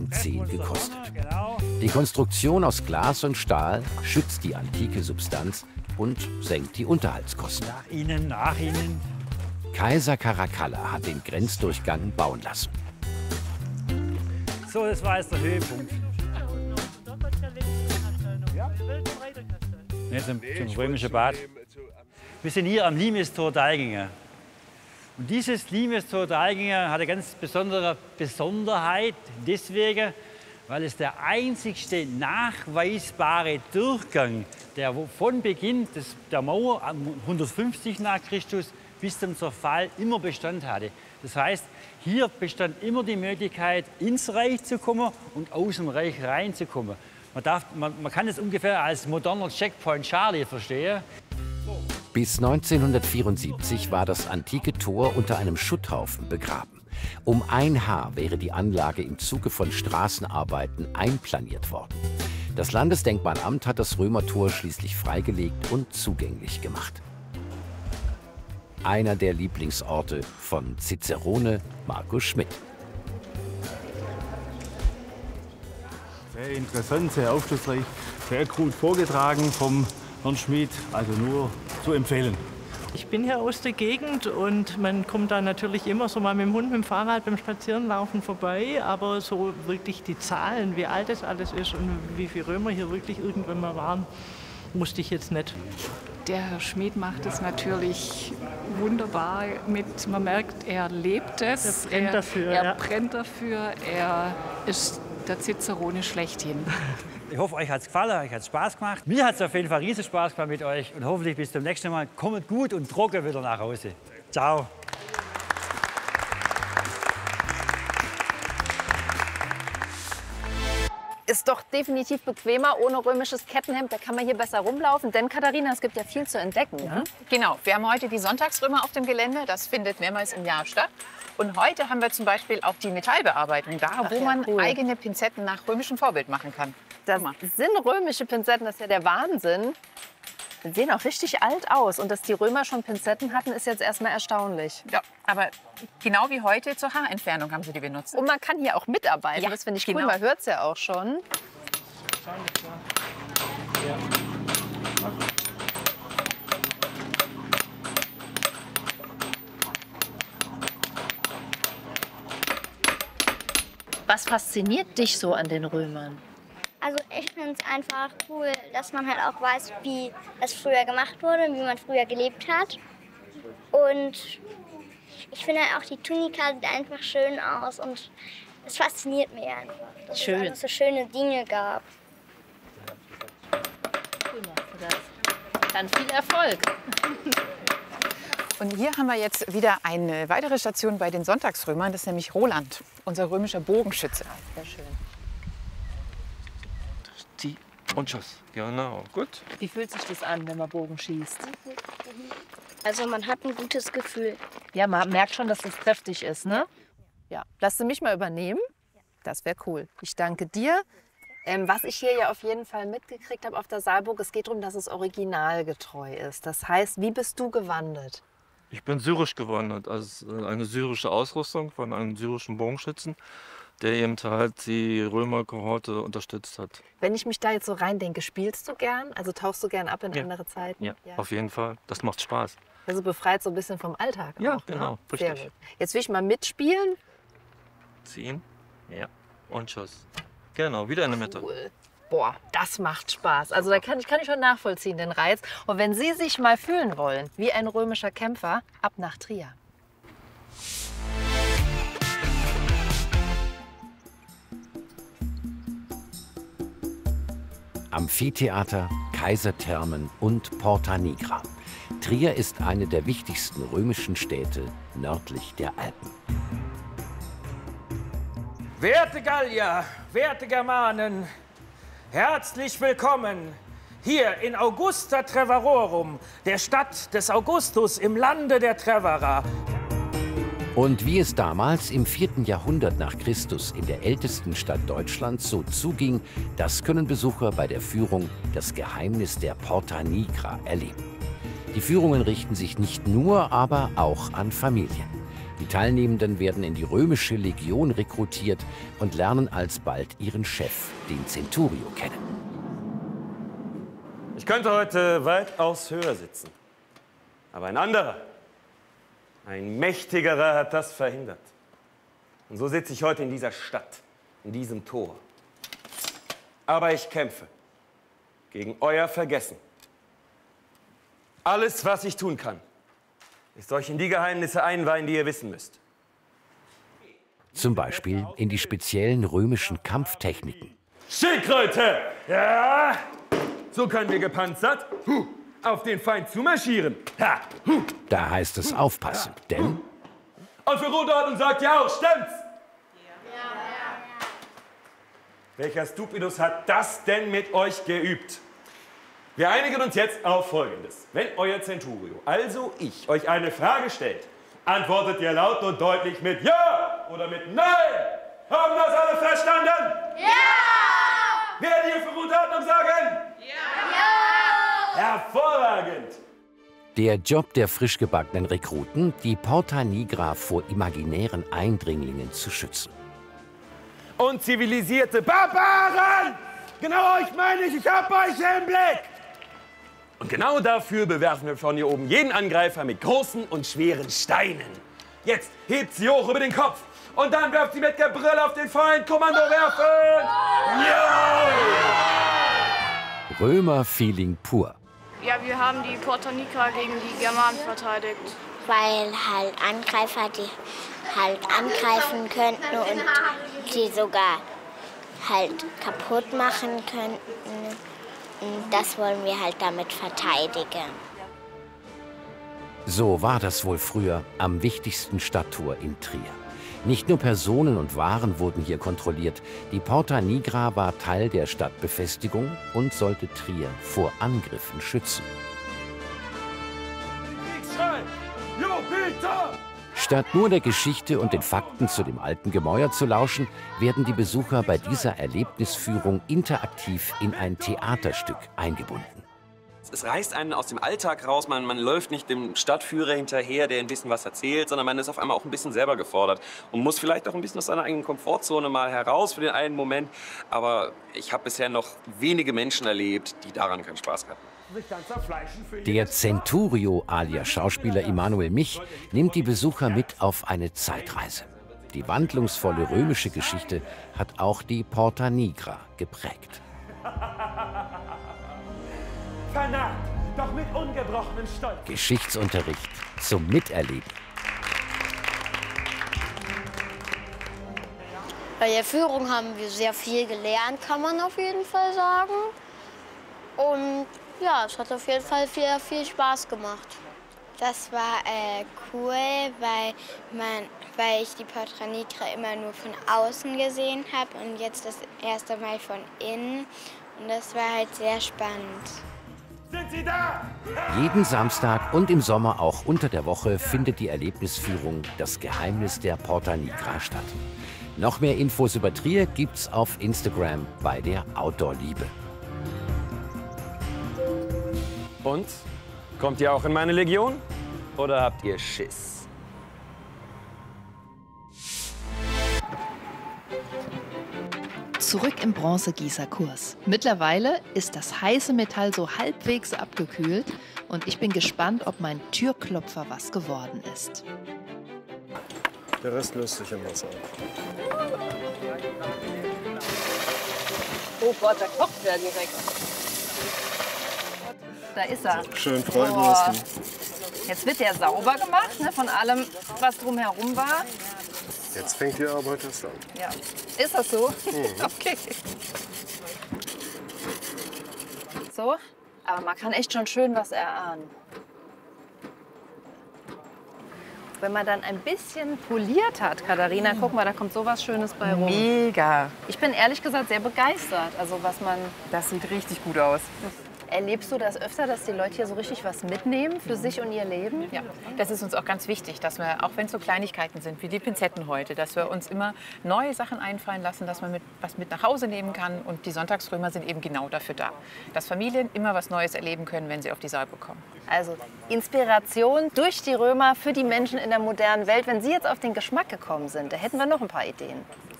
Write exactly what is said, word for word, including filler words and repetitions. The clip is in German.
zehn gekostet. Die Konstruktion aus Glas und Stahl schützt die antike Substanz und senkt die Unterhaltskosten. Nach Ihnen, nach Ihnen. Kaiser Caracalla hat den Grenzdurchgang bauen lassen. So, das war jetzt der Höhepunkt. Jetzt zum, zum römischen Bad. Wir sind hier am Limestor Deigingen. Und dieses Limestor Deigingen hat eine ganz besondere Besonderheit deswegen, weil es der einzigste nachweisbare Durchgang, der von Beginn des, der Mauer hundertfünfzig nach Christus bis zum Zerfall immer Bestand hatte. Das heißt, hier bestand immer die Möglichkeit, ins Reich zu kommen und aus dem Reich reinzukommen. Man, darf, man, man kann es ungefähr als moderner Checkpoint Charlie verstehen. Bis neunzehnhundertvierundsiebzig war das antike Tor unter einem Schutthaufen begraben. Um ein Haar wäre die Anlage im Zuge von Straßenarbeiten einplaniert worden. Das Landesdenkmalamt hat das Römertor schließlich freigelegt und zugänglich gemacht. Einer der Lieblingsorte von Cicerone Markus Schmidt. Sehr interessant, sehr aufschlussreich, sehr gut vorgetragen vom Herrn Schmidt, also nur zu empfehlen. Ich bin hier aus der Gegend und man kommt da natürlich immer so mal mit dem Hund, mit dem Fahrrad beim Spazierenlaufen vorbei, aber so wirklich die Zahlen, wie alt das alles ist und wie viele Römer hier wirklich irgendwann mal waren, musste ich jetzt nicht. Der Herr Schmidt macht es natürlich wunderbar mit, man merkt, er lebt es, er brennt er, dafür, er ja. brennt dafür, er ist der Cicerone schlechthin. Ich hoffe, euch hat es gefallen, euch hat es Spaß gemacht. Mir hat es auf jeden Fall riesen Spaß gemacht mit euch und hoffentlich bis zum nächsten Mal. Kommt gut und trocken wieder nach Hause. Ciao. Ist doch definitiv bequemer ohne römisches Kettenhemd. Da kann man hier besser rumlaufen. Denn Katharina, es gibt ja viel zu entdecken. Ne? Genau, wir haben heute die Sonntagsrömer auf dem Gelände. Das findet mehrmals im Jahr statt. Und heute haben wir zum Beispiel auch die Metallbearbeitung da, Ach wo ja, man cool. eigene Pinzetten nach römischem Vorbild machen kann. Das sind römische Pinzetten, das ist ja der Wahnsinn. Die sehen auch richtig alt aus. Und dass die Römer schon Pinzetten hatten, ist jetzt erstmal erstaunlich. Ja, aber genau wie heute zur Haarentfernung haben sie die benutzt. Und man kann hier auch mitarbeiten. Ja, das finde ich genau. cool. Man hört es ja auch schon. Was fasziniert dich so an den Römern? Also ich finde es einfach cool, dass man halt auch weiß, wie das früher gemacht wurde, wie man früher gelebt hat. Und ich finde halt auch, die Tunika sieht einfach schön aus und es fasziniert mich einfach, dass Schön. es einfach so schöne Dinge gab. Cool machst du das. Dann viel Erfolg. Und hier haben wir jetzt wieder eine weitere Station bei den Sonntagsrömern. Das ist nämlich Roland, unser römischer Bogenschütze. Sehr schön. Die und Schuss. Genau, gut. Wie fühlt sich das an, wenn man Bogen schießt? Also man hat ein gutes Gefühl. Ja, man merkt schon, dass das kräftig ist, ne? Ja. Lass du mich mal übernehmen? Das wäre cool. Ich danke dir. Ähm, was ich hier ja auf jeden Fall mitgekriegt habe auf der Saalburg, es geht darum, dass es originalgetreu ist. Das heißt, wie bist du gewandelt? Ich bin syrisch gewandert, also eine syrische Ausrüstung von einem syrischen Bogenschützen, der eben halt die Römerkohorte unterstützt hat. Wenn ich mich da jetzt so reindenke, spielst du gern? Also tauchst du gern ab in Ja. andere Zeiten? Ja, auf jeden Fall. Das macht Spaß. Also befreit so ein bisschen vom Alltag Ja, auch, genau, ne? Sehr richtig. gut. Jetzt will ich mal mitspielen. Ziehen. Ja. Und Schuss. Genau, wieder in der Mitte. Cool. Boah, das macht Spaß. Also da kann ich, kann ich schon nachvollziehen, den Reiz. Und wenn Sie sich mal fühlen wollen, wie ein römischer Kämpfer, ab nach Trier. Amphitheater, Kaiserthermen und Porta Nigra. Trier ist eine der wichtigsten römischen Städte nördlich der Alpen. Werte Gallier, werte Germanen, herzlich willkommen hier in Augusta Treverorum, der Stadt des Augustus im Lande der Treverer. Und wie es damals im vierten Jahrhundert nach Christus in der ältesten Stadt Deutschlands so zuging, das können Besucher bei der Führung Das Geheimnis der Porta Nigra erleben. Die Führungen richten sich nicht nur, aber auch an Familien. Die Teilnehmenden werden in die römische Legion rekrutiert und lernen alsbald ihren Chef, den Centurio, kennen. Ich könnte heute weitaus höher sitzen. Aber ein anderer, ein mächtigerer hat das verhindert. Und so sitze ich heute in dieser Stadt, in diesem Tor. Aber ich kämpfe gegen euer Vergessen. Alles, was ich tun kann, ist euch in die Geheimnisse einweihen, die ihr wissen müsst. Zum Beispiel in die speziellen römischen Kampftechniken. Schildkröte! Ja! So können wir gepanzert huh, auf den Feind zumarschieren. Ha, huh. Da heißt es aufpassen, denn... Und für Rotordnung sagt ja auch, stimmt's? Ja. Welcher Stupidus hat das denn mit euch geübt? Wir einigen uns jetzt auf Folgendes. Wenn euer Centurio, also ich, euch eine Frage stellt, antwortet ihr laut und deutlich mit Ja oder mit Nein. Haben das alle verstanden? Ja! Werdet ihr für Rotordnung sagen? Ja! Ja! Hervorragend! Der Job der frisch gebackenen Rekruten, die Porta Nigra vor imaginären Eindringlingen zu schützen. Unzivilisierte Barbaren! Genau euch meine ich, ich hab euch im Blick! Und genau dafür bewerfen wir von hier oben jeden Angreifer mit großen und schweren Steinen. Jetzt hebt sie hoch über den Kopf und dann werft sie mit Gebrüll auf den Feind. Kommando werfen! Ja! Römer-Feeling pur. Ja, wir haben die Porta Nigra gegen die Germanen verteidigt. Weil halt Angreifer, die halt angreifen könnten und die sogar halt kaputt machen könnten. Und das wollen wir halt damit verteidigen. So war das wohl früher am wichtigsten Stadttor in Trier. Nicht nur Personen und Waren wurden hier kontrolliert. Die Porta Nigra war Teil der Stadtbefestigung und sollte Trier vor Angriffen schützen. Statt nur der Geschichte und den Fakten zu dem alten Gemäuer zu lauschen, werden die Besucher bei dieser Erlebnisführung interaktiv in ein Theaterstück eingebunden. Es reißt einen aus dem Alltag raus, man, man läuft nicht dem Stadtführer hinterher, der ein bisschen was erzählt, sondern man ist auf einmal auch ein bisschen selber gefordert und muss vielleicht auch ein bisschen aus seiner eigenen Komfortzone mal heraus für den einen Moment. Aber ich habe bisher noch wenige Menschen erlebt, die daran keinen Spaß hatten. Der Centurio alias Schauspieler Emanuel Mich nimmt die Besucher mit auf eine Zeitreise. Die wandlungsvolle römische Geschichte hat auch die Porta Nigra geprägt. Vernarrt, doch mit ungebrochenem Stolz. Geschichtsunterricht zum Miterleben. Bei der Führung haben wir sehr viel gelernt, kann man auf jeden Fall sagen. Und ja, es hat auf jeden Fall viel, viel Spaß gemacht. Das war äh, cool, weil, man, weil ich die Porta Nigra immer nur von außen gesehen habe und jetzt das erste Mal von innen. Und das war halt sehr spannend. Sind Sie da? Jeden Samstag und im Sommer auch unter der Woche findet die Erlebnisführung Das Geheimnis der Porta Nigra statt. Noch mehr Infos über Trier gibt's auf Instagram bei der Outdoor-Liebe. Und? Kommt ihr auch in meine Legion? Oder habt ihr Schiss? Zurück im Bronzegießerkurs. Mittlerweile ist das heiße Metall so halbwegs abgekühlt und ich bin gespannt, ob mein Türklopfer was geworden ist. Der Rest löst sich im Wasser. Oh Gott, da kocht er direkt. Da ist er. Schön freibürsten. Oh. Jetzt wird der sauber gemacht, ne, von allem, was drumherum war. Jetzt fängt die Arbeit erst an. Ja. Ist das so? Mhm. Okay. So, aber man kann echt schon schön was erahnen. Wenn man dann ein bisschen poliert hat, Katharina, guck mal, da kommt sowas Schönes bei rum. Mega. Ich bin ehrlich gesagt sehr begeistert. Also was man. Das sieht richtig gut aus. Erlebst du das öfter, dass die Leute hier so richtig was mitnehmen für sich und ihr Leben? Ja, das ist uns auch ganz wichtig, dass wir, auch wenn es so Kleinigkeiten sind, wie die Pinzetten heute, dass wir uns immer neue Sachen einfallen lassen, dass man mit, was mit nach Hause nehmen kann. Und die Sonntagsrömer sind eben genau dafür da, dass Familien immer was Neues erleben können, wenn sie auf die Saalburg kommen. Also Inspiration durch die Römer für die Menschen in der modernen Welt. Wenn Sie jetzt auf den Geschmack gekommen sind, da hätten wir noch ein paar Ideen.